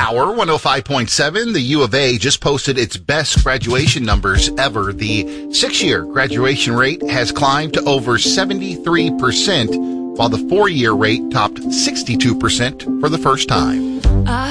Power 105.7. The U of A just posted its best graduation numbers ever. The 6-year graduation rate has climbed to over 73%, while the 4-year rate topped 62% for the first time.